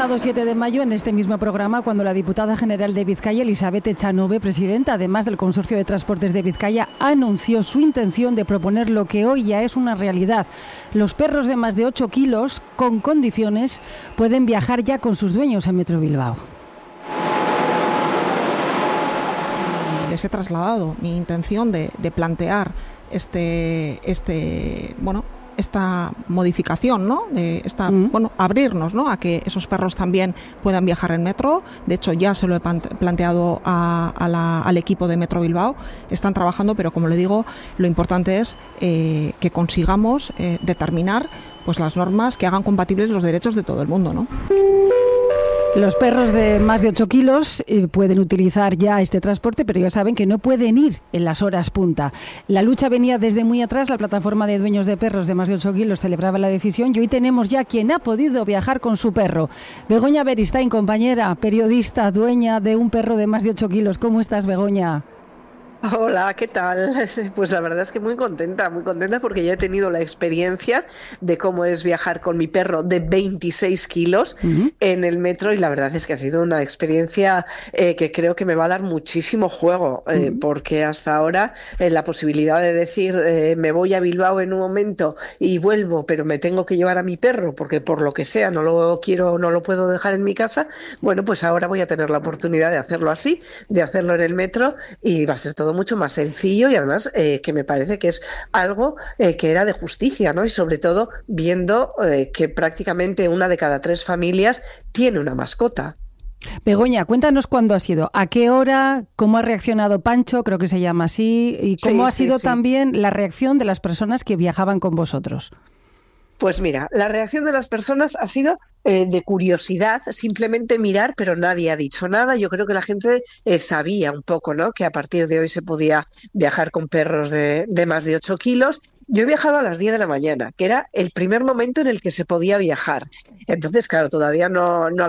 pasado 7 de mayo en este mismo programa cuando la diputada general de Vizcaya, Elizabeth Echanove, presidenta además del Consorcio de Transportes de Vizcaya, anunció su intención de proponer lo que hoy ya es una realidad. Los perros de más de 8 kilos, con condiciones, pueden viajar ya con sus dueños en Metro Bilbao. Les he trasladado mi intención de plantear esta modificación, ¿no? Abrirnos, ¿no? A que esos perros también puedan viajar en metro. De hecho, ya se lo he planteado al equipo de Metro Bilbao. Están trabajando, pero como le digo, lo importante es que consigamos determinar pues las normas que hagan compatibles los derechos de todo el mundo, ¿no? Los perros de más de 8 kilos pueden utilizar ya este transporte, pero ya saben que no pueden ir en las horas punta. La lucha venía desde muy atrás. La plataforma de dueños de perros de más de 8 kilos celebraba la decisión y hoy tenemos ya quien ha podido viajar con su perro. Begoña Beristain, compañera, periodista, dueña de un perro de más de 8 kilos. ¿Cómo estás, Begoña? Hola, ¿qué tal? Pues la verdad es que muy contenta porque ya he tenido la experiencia de cómo es viajar con mi perro de 26 kilos en el metro y la verdad es que ha sido una experiencia que creo que me va a dar muchísimo juego porque hasta ahora la posibilidad de decir me voy a Bilbao en un momento y vuelvo, pero me tengo que llevar a mi perro porque por lo que sea no lo puedo dejar en mi casa, bueno, pues ahora voy a tener la oportunidad de hacerlo así, de hacerlo en el metro y va a ser todo mucho más sencillo y además que me parece que es algo que era de justicia, ¿no? Y sobre todo viendo que prácticamente 1 de cada 3 familias tiene una mascota. Begoña, cuéntanos cuándo ha sido, a qué hora, cómo ha reaccionado Pancho, creo que se llama así, y cómo ha sido también la reacción de las personas que viajaban con vosotros. Pues mira, la reacción de las personas ha sido de curiosidad, simplemente mirar, pero nadie ha dicho nada. Yo creo que la gente sabía un poco, ¿no?, que a partir de hoy se podía viajar con perros de más de 8 kilos. Yo he viajado a las 10 de la mañana, que era el primer momento en el que se podía viajar. Entonces, claro, todavía no